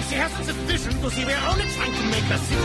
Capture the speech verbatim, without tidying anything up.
She hasn't sufficient, because she we're only trying to make her see.